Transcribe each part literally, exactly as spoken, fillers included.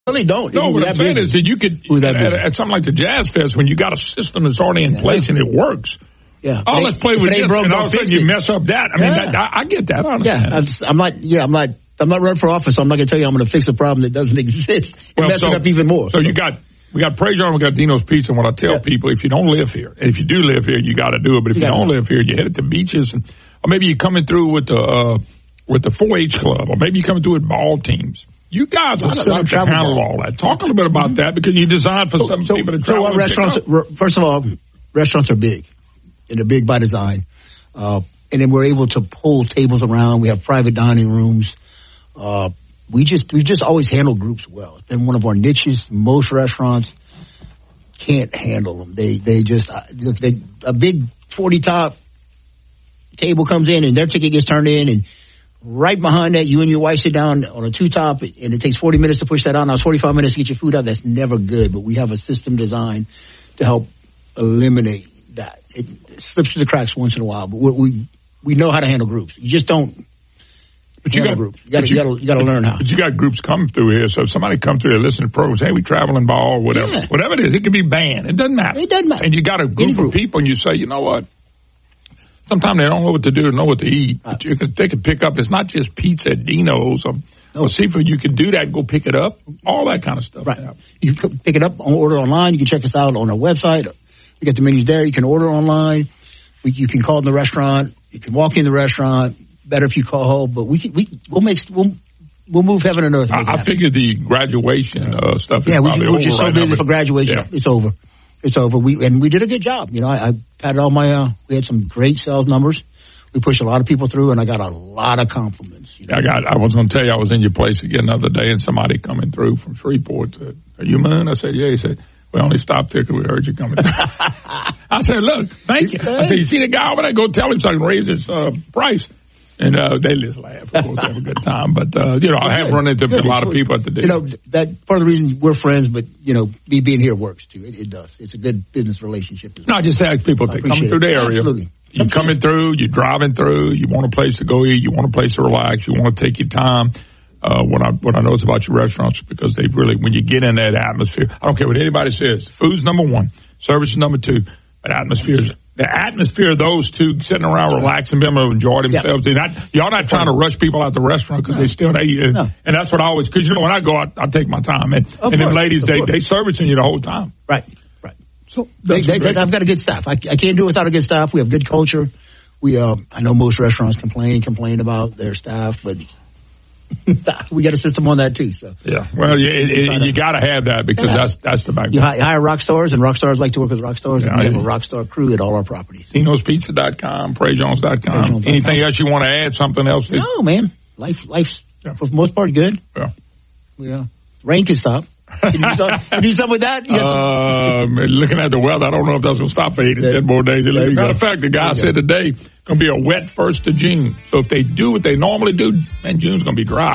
really don't. No, what I'm saying is that you could, at, at something like the Jazz Fest, when you got a system that's already in yeah. place and it works. Yeah. Oh, let's play with this, broke, and all of a sudden you mess up that. I mean, yeah. that, I, I get that. I understand. Yeah, I'm, just, I'm not, yeah, I'm not, I'm not running for office, so I'm not going to tell you I'm going to fix a problem that doesn't exist and well, mess so, it up even more. So, so. you got, we got Praise Yard, we got Dino's Pizza, and what I tell yeah. people, if you don't live here, and if you do live here, you got to do it, but if you, you don't live here, you head to beaches, and, or maybe you're coming through with the, uh, with the four H club, or maybe you're coming through with ball teams. You guys are set up to handle all that. Talk a little bit about that, because you designed for so, some so, people to travel. So what restaurants, first of all, restaurants are big, and they're big by design. Uh, and then we're able to pull tables around. We have private dining rooms. Uh, we just, we just always handle groups well. It's been one of our niches. Most restaurants can't handle them. They, they just, they, a big forty top table comes in and their ticket gets turned in, and right behind that, you and your wife sit down on a two top, and it takes forty minutes to push that out. Now it's forty-five minutes to get your food out. That's never good, but we have a system designed to help eliminate that. It, it slips through the cracks once in a while, but we, we, we know how to handle groups. You just don't. But you got groups. You got to you got you got to learn how. But you got groups coming through here. So if somebody come through here, listen to programs, hey, we traveling ball, whatever, yeah. whatever it is, it can be banned. It doesn't matter. It doesn't matter. And you got a group, group of people, and you say, you know what? Sometimes they don't know what to do, know what to eat. Right. But you can, they can pick up. It's not just pizza at Dino's or, no. or seafood. You can do that. Go pick it up. All that kind of stuff. Right. Now. You can pick it up, order online. You can check us out on our website. We got the menus there. You can order online. We, you can call in the restaurant. You can walk in the restaurant. Better if you call, but we can, we we'll make we'll we'll move heaven and earth. To make I, I figured the graduation uh, stuff. Yeah, is we, we're just so right busy now, for graduation. Yeah. It's over. It's over. We and we did a good job. You know, I, I patted all my. Uh, we had some great sales numbers. We pushed a lot of people through, and I got a lot of compliments. You know? I got. I was going to tell you, I was in your place again the other day, and somebody coming through from Shreveport said, "Are you Moon?" I said, "Yeah." He said, "We only stopped here because we heard you coming through." I said, "Look, thank you." I said, "You see the guy over there? Go tell him so I can raise his uh, price." And uh, they just laugh. Of course, have a good time. But, uh, you know, I have run into good. a lot of people at the day. You know, that part of the reason we're friends, but, you know, me being here works, too. It, it does. It's a good business relationship. No, I just ask people if they're coming through the area. Absolutely. You're coming through, you're driving through, you want a place to go eat, you want a place to relax, you want to take your time. Uh, what I, what I know is about your restaurants, because they really, when you get in that atmosphere, I don't care what anybody says, food's number one, service is number two, but atmosphere is the atmosphere of those two sitting around relaxing, being able to enjoy themselves. Yeah. Not, y'all not trying to rush people out the restaurant because no. they still they and, no. and that's what I always, because you know when I go out, I take my time, and of and then ladies they course. they servicing you the whole time. Right, right. So they, they, they, I've got a good staff. I, I can't do it without a good staff. We have good culture. We uh, I know most restaurants complain complain about their staff, but we got a system on that too. So yeah, well, you, it, it, you got to have that, because yeah. that's that's the background. You hire rock stars, and rock stars like to work with rock stars, yeah, and we have a rock star crew at all our properties. Dinos Pizza dot com, Praise Jones dot com. Anything else you want to add? Something else? That, no, man. Life, life's yeah. for the most part good. Yeah, yeah. Rain can stop. Can you do something, do something with that? Yes. Uh, looking at the weather, I don't know if that's going to stop for eight to ten more days. As a matter of fact, the guy said today going to be a wet first of June. So if they do what they normally do, man, June's going to be dry.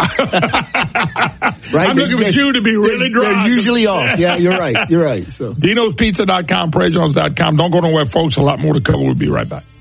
Right? I'm looking for June to be really dry. They're usually off. Yeah, you're right. You're right. So Dinos Pizza dot com, Praise Jones dot com. Don't go nowhere, folks. A lot more to cover. We'll be right back.